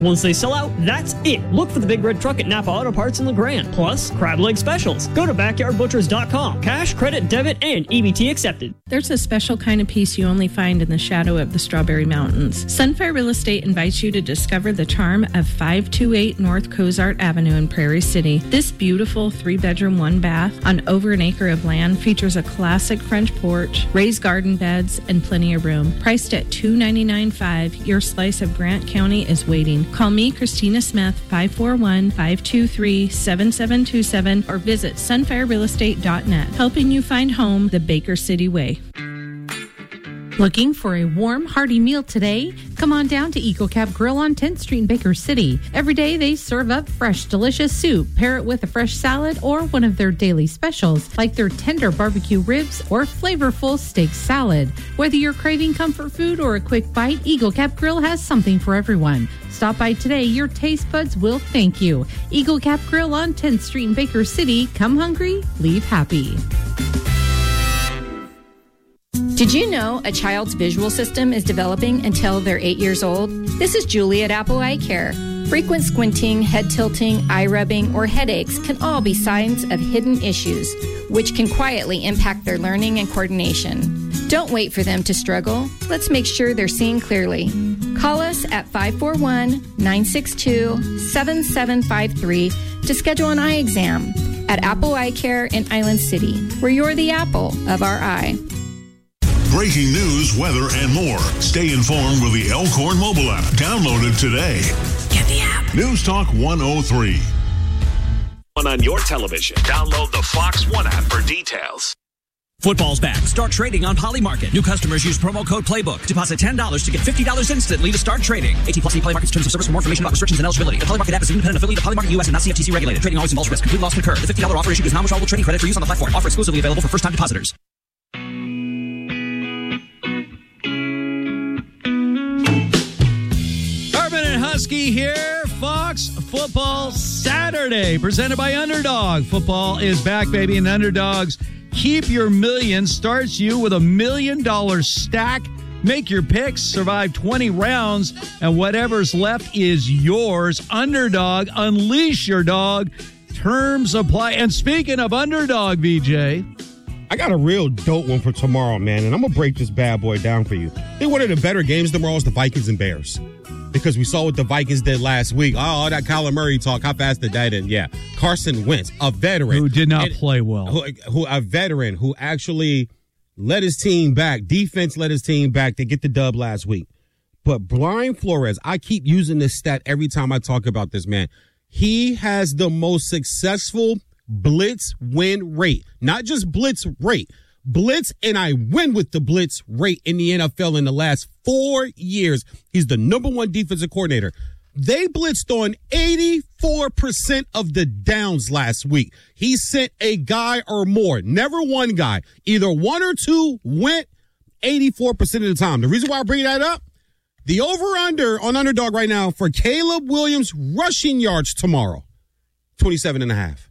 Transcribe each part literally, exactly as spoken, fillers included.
Once they sell out, that's it. Look for the Big Red Truck at Napa Auto Parts in LeGrand. Plus, crab leg specials. Go to backyard butchers dot com. Cash, credit, debit, and E B T accepted. There's a special kind of peace you only find in the shadow of the Strawberry Mountains. Sunfire Real Estate invites you to discover the charm of five two eight North Cozart Avenue in Prairie City. This beautiful three-bedroom, one-bath on over an acre of land features a classic French porch, raised garden beds, and plenty of room. Priced at two hundred ninety-nine thousand five dollars, your slice of Grant County is waiting. Call me, Christina Smith, five four one, five two three, seven seven two seven, or visit sunfire real estate dot net, helping you find home the Baker City way. Looking for a warm, hearty meal today? Come on down to Eagle Cab Grill on tenth Street in Baker City. Every day they serve up fresh, delicious soup. Pair it with a fresh salad or one of their daily specials, like their tender barbecue ribs or flavorful steak salad. Whether you're craving comfort food or a quick bite, Eagle Cab Grill has something for everyone. Stop by today. Your taste buds will thank you. Eagle Cab Grill on tenth Street in Baker City. Come hungry, leave happy. Did you know a child's visual system is developing until they're eight years old? This is Julie at Apple Eye Care. Frequent squinting, head tilting, eye rubbing, or headaches can all be signs of hidden issues, which can quietly impact their learning and coordination. Don't wait for them to struggle. Let's make sure they're seeing clearly. Call us at five four one, nine six two, seven seven five three to schedule an eye exam at Apple Eye Care in Island City, where you're the apple of our eye. Breaking news, weather, and more. Stay informed with the Elkhorn mobile app. Download it today. Get the app. News Talk one oh three. On your television, download the Fox One app for details. Football's back. Start trading on Polymarket. New customers use promo code Playbook. Deposit ten dollars to get fifty dollars instantly to start trading. eighteen plus, see Polymarket's terms of service for more information about restrictions and eligibility. The Polymarket app is an independent affiliate of Polymarket U S and not C F T C regulated. Trading always involves risk. Complete loss can occur. The fifty dollars offer issued is non-withdrawable trading credit for use on the platform. Offer exclusively available for first-time depositors. Husky here, Fox Football Saturday, presented by Underdog. Football is back, baby, and Underdog's Keep Your Million starts you with a million dollar stack. Make your picks, survive twenty rounds, and whatever's left is yours. Underdog, unleash your dog. Terms apply. And speaking of Underdog, V J, I got a real dope one for tomorrow, man, and I'm going to break this bad boy down for you. I think one of the better games tomorrow is the Vikings and Bears. Because we saw what the Vikings did last week. Oh, all that Kyler Murray talk. How fast did that end? Yeah. Carson Wentz, a veteran. Who did not and, play well. Who, who A veteran who actually led his team back. Defense led his team back to get the dub last week. But Brian Flores, I keep using this stat every time I talk about this, man. He has the most successful blitz win rate. Not just blitz rate. Blitz, and I win with the blitz rate in the N F L in the last four years. He's the number one defensive coordinator. They blitzed on eighty-four percent of the downs last week. He sent a guy or more, never one guy. Either one or two went eighty-four percent of the time. The reason why I bring that up, the over-under on Underdog right now for Caleb Williams rushing yards tomorrow, twenty-seven and a half.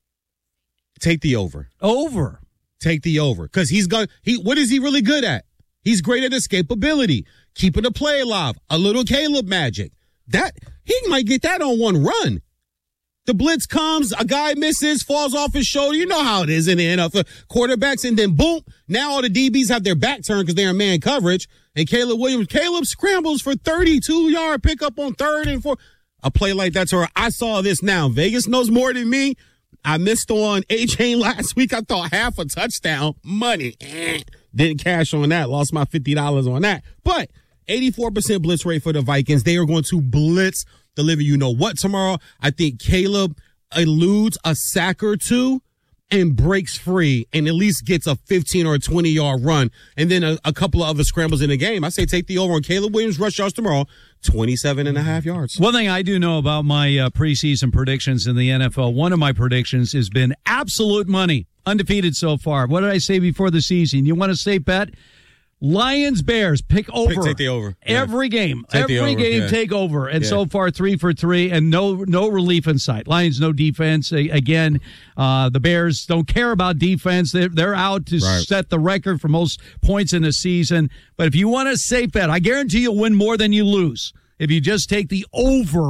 Take the over. Over. Take the over. Because he's going, he, what is he really good at? He's great at escapability, keeping the play alive, a little Caleb magic. That, he might get that on one run. The blitz comes, a guy misses, falls off his shoulder. You know how it is in the N F L. Quarterbacks, and then boom, now all the D Bs have their back turned because they're in man coverage. And Caleb Williams, Caleb scrambles for thirty-two yard pickup on third and fourth. A play like that to her. I saw this now. Vegas knows more than me. I missed on A-Chain last week. I thought half a touchdown. Money. Eh. Didn't cash on that. Lost my fifty dollars on that. But eighty-four percent blitz rate for the Vikings. They are going to blitz deliver you know what tomorrow. I think Caleb eludes a sack or two and breaks free and at least gets a fifteen or a twenty yard run. And then a, a couple of other scrambles in the game. I say take the over on Caleb Williams rush yards tomorrow. twenty-seven and a half yards. One thing I do know about my uh, preseason predictions in the N F L, one of my predictions has been absolute money. Undefeated so far. What did I say before the season? You want a safe bet? Lions, Bears, pick over. Pick, take the over. Every yeah. game. Take Every over, game, yeah. take over. And yeah. so far, three for three, and no no relief in sight. Lions, no defense. Again, uh, the Bears don't care about defense. They're, they're out to right. set the record for most points in the season. But if you want a safe bet, I guarantee you'll win more than you lose. if you just take the over